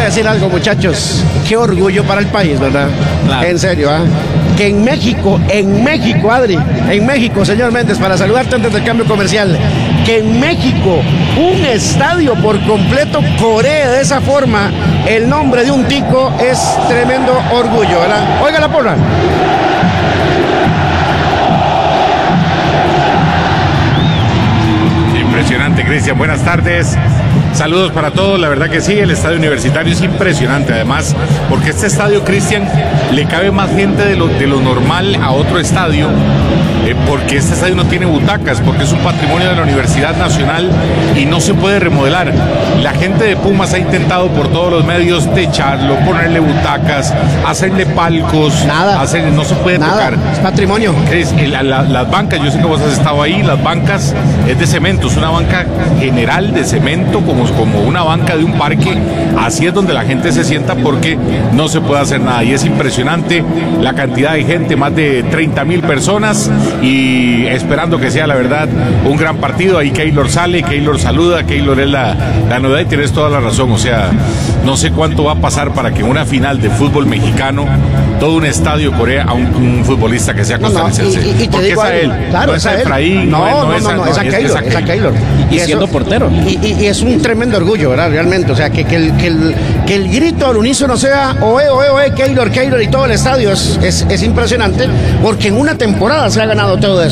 a decir algo, muchachos. Qué orgullo para el país, ¿verdad? Claro. En serio, ¿ah? Que en México, Adri, en México, señor Méndez, para saludarte antes del cambio comercial, que en México un estadio por completo coree de esa forma el nombre de un tico es tremendo orgullo, ¿verdad? Oiga la porra. Impresionante, Cristian. Buenas tardes. Saludos para todos. La verdad que sí, el estadio universitario es impresionante. Además, porque este estadio, Cristian, le cabe más gente de lo normal a otro estadio. Porque este estadio no tiene butacas, porque es un patrimonio de la Universidad Nacional y no se puede remodelar. La gente de Pumas ha intentado por todos los medios techarlo, ponerle butacas, hacerle palcos. Nada. No se puede tocar. Es patrimonio. Las bancas, yo sé que vos has estado ahí, las bancas es de cemento, es una banca general de cemento, como una banca de un parque. Así es donde la gente se sienta porque no se puede hacer nada. Y es impresionante la cantidad de gente, más de 30,000 personas. Y esperando que sea, la verdad, un gran partido. Ahí Keylor sale, Keylor saluda, Keylor es la novedad y tienes toda la razón. O sea, no sé cuánto va a pasar para que en una final de fútbol mexicano todo un estadio corea a un futbolista que sea costarricense. Porque es a él, claro, no es a Efraín, no, es a Keylor. Y siendo portero. Y es un tremendo orgullo, ¿verdad? Realmente, o sea, que el grito al unísono sea oe, oe, oe, Keylor, Keylor y todo el estadio es impresionante, porque en una temporada se ha ganado todo eso.